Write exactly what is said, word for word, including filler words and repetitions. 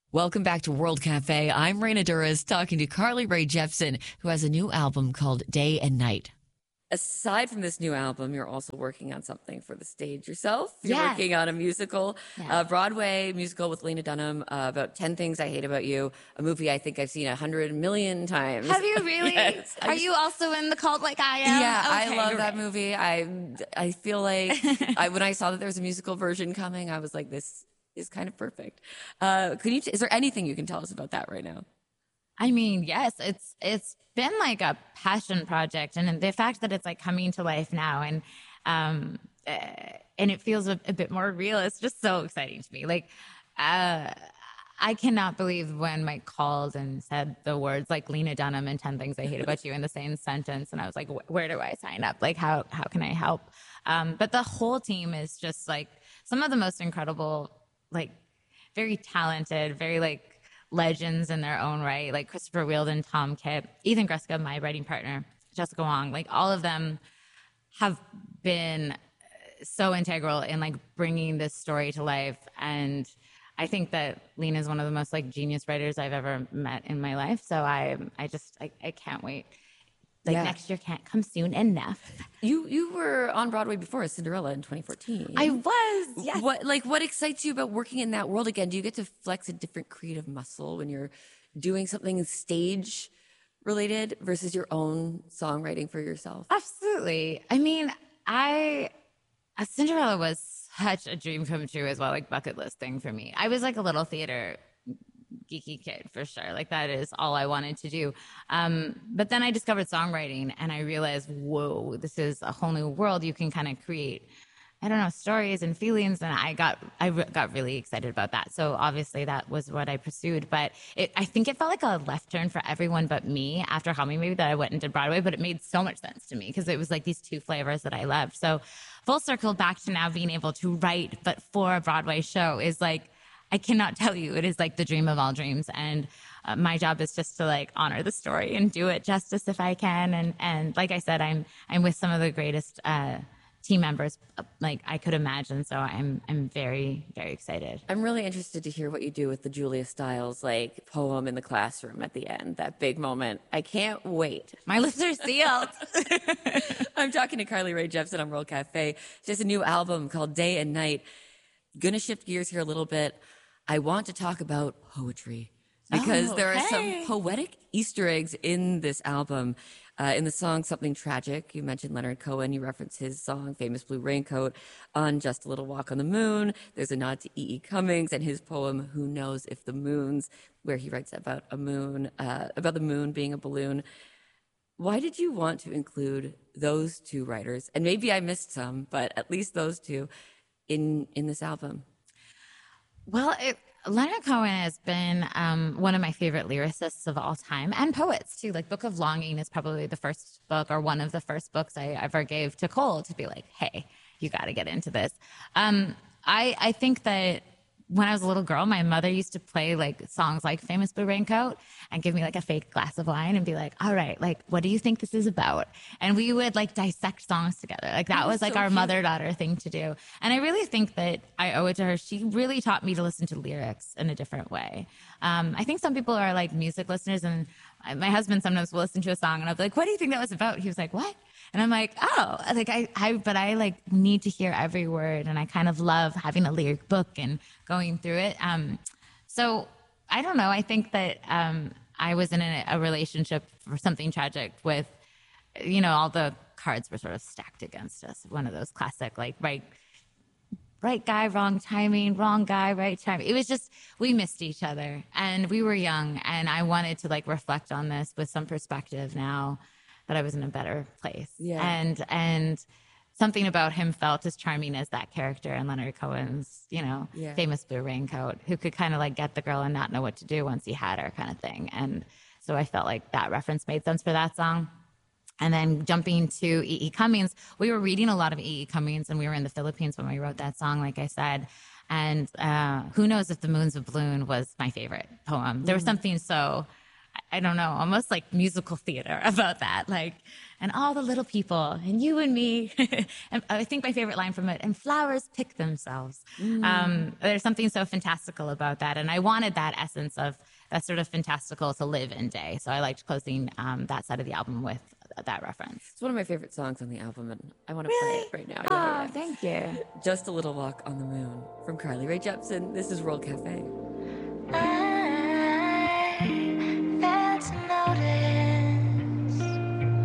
Welcome back to World Cafe. I'm Raina Duras talking to Carly Rae Jepsen, who has a new album called Day and Night. Aside from this new album, you're also working on something for the stage yourself. You're Yes. working on a musical, Yes. a Broadway musical with Lena Dunham uh, about ten Things I Hate About You, a movie I think I've seen a hundred million times. Have you really? Yes. Are I you also in the cult like I am? Yeah, I Okay, love great. that movie. I I feel like I, when I saw that there was a musical version coming, I was like, this is kind of perfect. Uh, could you? Is there anything you can tell us about that right now? I mean, yes, it's it's been like a passion project, and the fact that it's like coming to life now, and um, uh, and it feels a, a bit more real. It's just so exciting to me. Like, uh, I cannot believe when Mike called and said the words like Lena Dunham and ten Things I Hate About You in the same sentence, and I was like, where do I sign up? Like, how how can I help? Um, but the whole team is just like some of the most incredible, like very talented, very like legends in their own right, like Christopher Wheeldon, Tom Kitt, Ethan Greska, my writing partner, Jessica Wong, like all of them have been so integral in like bringing this story to life. And I think that Lena is one of the most like genius writers I've ever met in my life. So I, I just, I, I can't wait. Like Yeah. next year can't come soon enough. You you were on Broadway before as Cinderella in twenty fourteen. I was, yes. What like what excites you about working in that world again? Do you get to flex a different creative muscle when you're doing something stage related versus your own songwriting for yourself? Absolutely. I mean, I uh, Cinderella was such a dream come true as well, like bucket list thing for me. I was like a little theater geeky kid for sure. Like that is all I wanted to do. Um, but then I discovered songwriting and I realized, whoa, this is a whole new world. You can kind of create, I don't know, stories and feelings. And I got, I re- got really excited about that. So obviously that was what I pursued, but it, I think it felt like a left turn for everyone but me after Help Me Maybe that I went and did Broadway, but it made so much sense to me because it was like these two flavors that I loved. So full circle back to now being able to write, but for a Broadway show is like, I cannot tell you. It is like the dream of all dreams. And uh, my job is just to like honor the story and do it justice if I can. And, and like I said, I'm, I'm with some of the greatest, uh, team members uh, like I could imagine. So I'm, I'm very, very excited. I'm really interested to hear what you do with the Julia Stiles like poem in the classroom at the end, that big moment. I can't wait. My lips are sealed. I'm talking to Carly Rae Jepsen on World Cafe. She has a new album called Day and Night. Gonna shift gears here a little bit. I want to talk about poetry because Oh, there are hey. some poetic Easter eggs in this album. Uh, in the song Something Tragic, you mentioned Leonard Cohen. You reference his song Famous Blue Raincoat. On Just a Little Walk on the Moon, there's a nod to E. E. Cummings and his poem Who Knows If the Moon's, where he writes about a moon, uh, about the moon being a balloon. Why did you want to include those two writers? And maybe I missed some, but at least those two in in this album. Well, it, Leonard Cohen has been um, one of my favorite lyricists of all time and poets too. Like Book of Longing is probably the first book or one of the first books I ever gave to Cole to be like, hey, you got to get into this. Um, I, I think that when I was a little girl, my mother used to play like songs like Famous Blue Raincoat and give me like a fake glass of wine and be like, all right, like, what do you think this is about? And we would like dissect songs together. Like that That was is like so our cute. mother daughter thing to do. And I really think that I owe it to her. She really taught me to listen to lyrics in a different way. Um, I think some people are like music listeners, and my husband sometimes will listen to a song and I'll be like, what do you think that was about? He was like, what? And I'm like, oh, like I, I, but I like need to hear every word. And I kind of love having a lyric book and going through it. Um, so I don't know. I think that, um, I was in a, a relationship for Something Tragic with, you know, all the cards were sort of stacked against us. One of those classic, like, right, right guy, wrong timing, wrong guy, right timing. It was just, we missed each other and we were young, and I wanted to like reflect on this with some perspective now that I was in a better place. Yeah. And, and something about him felt as charming as that character in Leonard Cohen's, you know, Yeah. Famous Blue Raincoat, who could kind of like get the girl and not know what to do once he had her kind of thing. And so I felt like that reference made sense for that song. And then jumping to E. E. Cummings, we were reading a lot of E. E. Cummings, and we were in the Philippines when we wrote that song, like I said. And uh, Who Knows If the Moon's a Balloon was my favorite poem. There was something so, I don't know, almost like musical theater about that. Like, and all the little people, and you and me. And I think my favorite line from it, and flowers pick themselves. Mm. Um, there's something so fantastical about that. And I wanted that essence of that sort of fantastical to live in day. So I liked closing um, that side of the album with that reference. It's one of my favorite songs on the album, and I want to Really? play it right now. Oh, Yeah, yeah. thank you. Just a Little Walk on the Moon from Carly Rae Jepsen. This is World Cafe.